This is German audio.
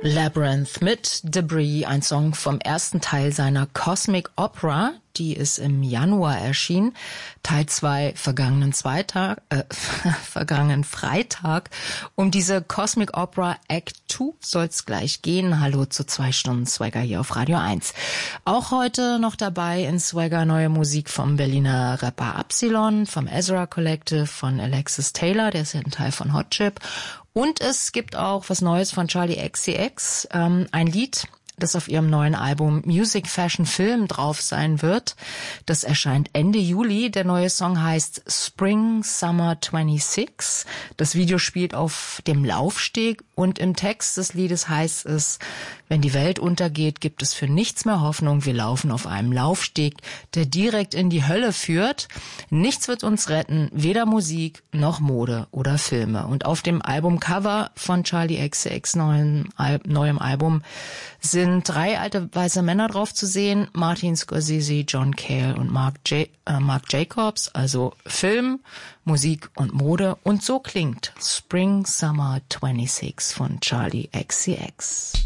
Labyrinth mit Debris, ein Song vom ersten Teil seiner Cosmic Opera, die ist im Januar erschienen. Teil 2 vergangenen Freitag. Um diese Cosmic Opera Act 2 soll es gleich gehen. Hallo zu 2 Stunden Swagger hier auf Radio 1. Auch heute noch dabei in Swagger neue Musik vom Berliner Rapper Absilon, vom Ezra Collective, von Alexis Taylor, der ist ja ein Teil von Hot Chip. Und es gibt auch was Neues von Charli XCX, ein Lied, das auf ihrem neuen Album Music, Fashion, Film drauf sein wird. Das erscheint Ende Juli. Der neue Song heißt Spring Summer 26. Das Video spielt auf dem Laufsteg und im Text des Liedes heißt es: Wenn die Welt untergeht, gibt es für nichts mehr Hoffnung. Wir laufen auf einem Laufsteg, der direkt in die Hölle führt. Nichts wird uns retten, weder Musik noch Mode oder Filme. Und auf dem Albumcover von Charli XCX neuem Album sind 3 alte weiße Männer drauf zu sehen: Martin Scorsese, John Cale und Marc Jacobs. Also Film, Musik und Mode. Und so klingt Spring Summer 26 von Charli XCX.